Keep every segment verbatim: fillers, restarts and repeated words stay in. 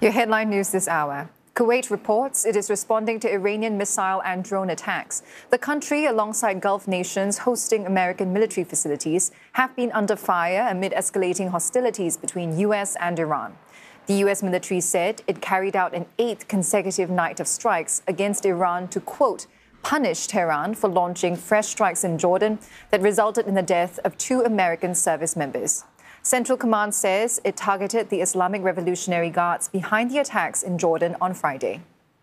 Your headline news this hour. Kuwait reports it is responding to Iranian missile and drone attacks. The country, alongside Gulf nations hosting American military facilities, have been under fire amid escalating hostilities between U S and Iran. The U S military said it carried out an eighth consecutive night of strikes against Iran to, quote, punish Tehran for launching fresh strikes in Jordan that resulted in the death of two American service members. Central Command says it targeted the Islamic Revolutionary Guards behind the attacks in Jordan on Friday.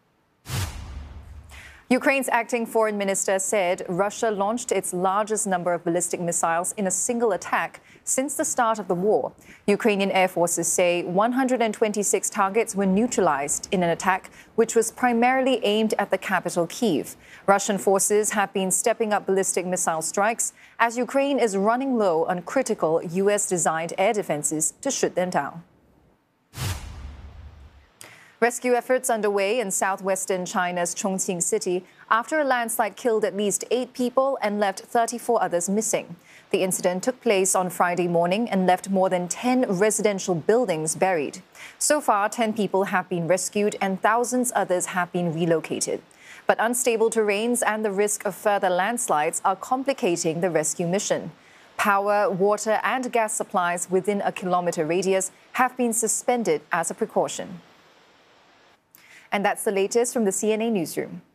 Ukraine's acting foreign minister said Russia launched its largest number of ballistic missiles in a single attack since the start of the war. Ukrainian air forces say one hundred twenty-six targets were neutralized in an attack which was primarily aimed at the capital, Kyiv. Russian forces have been stepping up ballistic missile strikes as Ukraine is running low on critical U S-designed air defenses to shoot them down. Rescue efforts underway in southwestern China's Chongqing city after a landslide killed at least eight people and left thirty-four others missing. The incident took place on Friday morning and left more than ten residential buildings buried. So far, ten people have been rescued and thousands others have been relocated. But unstable terrains and the risk of further landslides are complicating the rescue mission. Power, water and gas supplies within a kilometre radius have been suspended as a precaution. And that's the latest from the C N A newsroom.